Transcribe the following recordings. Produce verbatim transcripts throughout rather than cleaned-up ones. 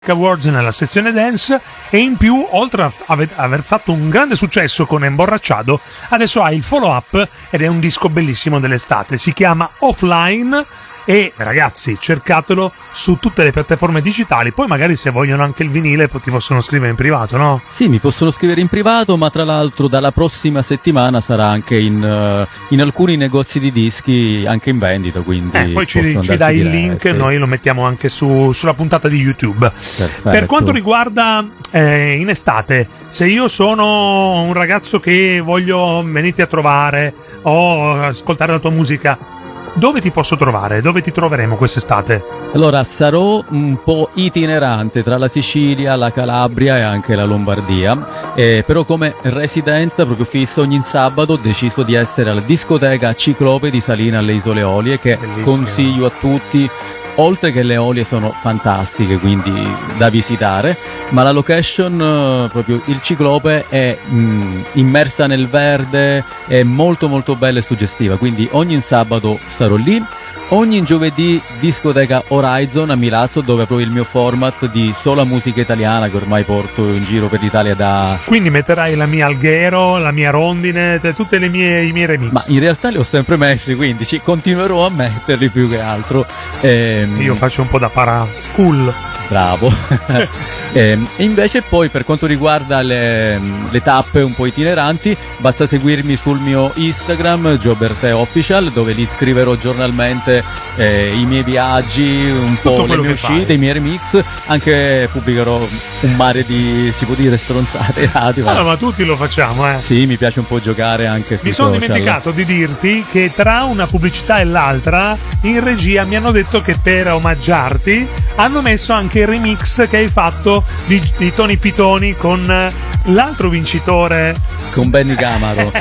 Awards nella sezione dance, e in più, oltre a ave- aver fatto un grande successo con Emborracciado, adesso ha il follow up ed è un disco bellissimo dell'estate, si chiama Offline. E ragazzi, cercatelo su tutte le piattaforme digitali. Poi magari se vogliono anche il vinile ti possono scrivere in privato, no? Sì, mi possono scrivere in privato, ma tra l'altro dalla prossima settimana sarà anche in, uh, in alcuni negozi di dischi, anche in vendita, quindi eh, poi ci, ci dai il link, noi lo mettiamo anche su, sulla puntata di YouTube. Perfetto. Per quanto riguarda eh, in estate, se io sono un ragazzo che voglio venirti a trovare o ascoltare la tua musica, dove ti posso trovare? Dove ti troveremo quest'estate? Allora, sarò un po' itinerante tra la Sicilia, la Calabria e anche la Lombardia, eh, però come residenza proprio fissa ogni sabato ho deciso di essere alla discoteca Ciclope di Salina alle Isole Eolie, che Bellissimo. Consiglio a tutti. Oltre che le olie sono fantastiche, quindi da visitare, ma la location, eh, proprio il Ciclope, è mh, immersa nel verde, è molto molto bella e suggestiva, quindi ogni sabato sarò lì. Ogni giovedì discoteca Horizon a Milazzo, dove è proprio il mio format di sola musica italiana che ormai porto in giro per l'Italia da... Quindi metterai la mia Alghero, la mia Rondine, tutte le mie, i miei remix. Ma in realtà li ho sempre messi, quindi ci continuerò a metterli più che altro. Ehm... Io faccio un po' da para cool. Bravo. E invece poi per quanto riguarda le, le tappe un po' itineranti, basta seguirmi sul mio Instagram Giobertè Official, dove li scriverò giornalmente eh, i miei viaggi, un Tutto po' le mie uscite, fai. i miei remix, anche pubblicherò un mare di, si può dire, stronzate radio. Allora, ma tutti lo facciamo, eh. Sì, mi piace un po' giocare anche sui Mi sono social. dimenticato di dirti che tra una pubblicità e l'altra in regia mi hanno detto che per omaggiarti hanno messo anche il remix che hai fatto di, di Tony Pitoni con l'altro vincitore, con Benny Camaro.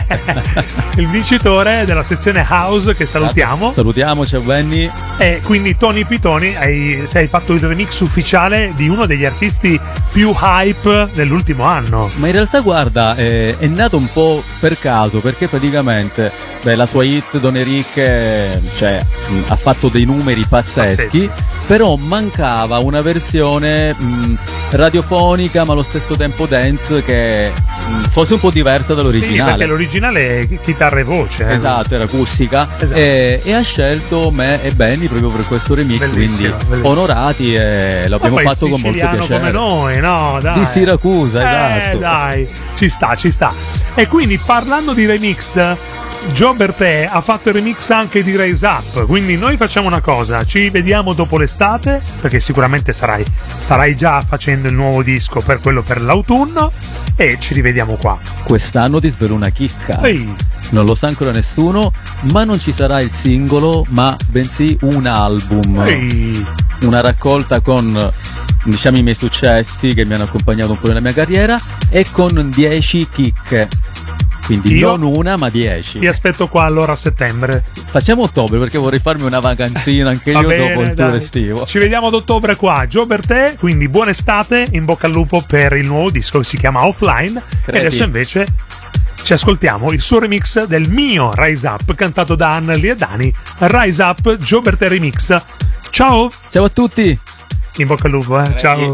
il vincitore della sezione House, che salutiamo. Salutiamo, ciao Benny. E quindi Tony Pitoni, hai, se hai fatto il remix ufficiale di uno degli artisti più hype dell'ultimo anno. Ma in realtà guarda, eh, è nato un po' per caso, perché praticamente beh, la sua hit Don Enrique, cioè, mh, ha fatto dei numeri pazzeschi, Pazzeschi. però mancava una versione mh, radiofonica ma allo stesso tempo dance che mh, fosse un po' diversa dall'originale. Sì, perché l'originale è chitarra e voce. Eh. Esatto, era acustica. Esatto. E, e ha scelto me e Benny proprio per questo remix, Bellissimo, quindi bellissimo. onorati, e l'abbiamo Ma poi fatto con molto siciliano piacere. come noi, no? Dai. Di Siracusa, Eh, esatto. dai, ci sta, ci sta. E quindi parlando di remix, Giobertè ha fatto il remix anche di Raise Up, quindi noi facciamo una cosa, ci vediamo dopo l'estate, perché sicuramente sarai, starai già facendo il nuovo disco per quello per l'autunno, e ci rivediamo qua. Quest'anno ti svelo una chicca. Ehi. Non lo sa ancora nessuno, ma non ci sarà il singolo, ma bensì un album. Ehi. Una raccolta con, diciamo, i miei successi che mi hanno accompagnato un po' nella mia carriera, e con dieci chicche. Quindi Io non una, ma dieci. Ti aspetto qua allora a settembre. Facciamo ottobre, perché vorrei farmi una vacanzina anche Va io bene, dopo il tour dai. estivo. Ci vediamo ad ottobre qua, Giobertè, quindi buona estate, in bocca al lupo per il nuovo disco che si chiama Offline. Credi. E adesso invece ci ascoltiamo il suo remix del mio Rise Up, cantato da Anneli e Dani. Rise Up, Giobertè Remix. Ciao, Ciao a tutti! in bocca al lupo, eh. Ciao.